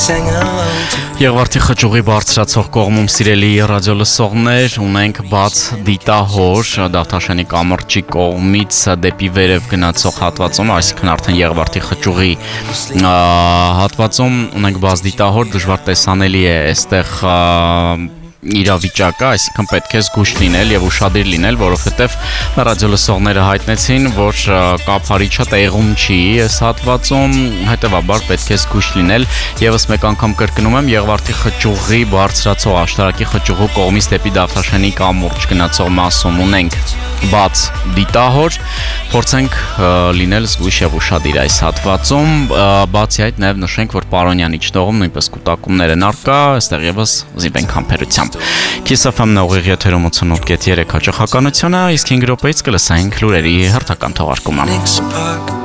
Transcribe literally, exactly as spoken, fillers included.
Եղվարդի խճուղի բարձրացող կողմում սիրելի ռադիոլսողներ, ունենք բաց դիտահոր Դավթաշենի կամրջի կողմից դեպի վերև գնացող հատվածում, այսինքն արդեն Եղվարդի խճուղի հատվածում ունենք բաց դիտահոր, դժվար տեսանելի է այստեղ իրավիճակը, այսինքն պետք է զգույշ լինել եւ ուշադիր լինել, որովհետեւ ռադիոլսողները հայտնեցին, որ կափարիչը տեղում չի այս հատվածում, հետեւաբար պետք է զգույշ լինել։ Եվս մեկ անգամ կրկնում եմ, Եղվարդի խճուղի բարձրացող աշտարակի խճուղու կողմից դեպի Դավթաշենի կամուրջ գնացող մասում ունենք բաց դիտահոր, փորձենք լինել զգույշ եւ ուշադիր այս հատվածում, բացի այդ նաեւ նշենք, որ Պարոնյանի ճտողում նույնպես կուտակումներ են առկա, այստեղ եւս զիվենք համբերությամբ։ Kiss F M-ն ուղիղ եթերում ութանոթ կետ երեք հաճախականությունը, իսկ հինգ րոպեից կլսենք լուրերի հերթական թողարկումը։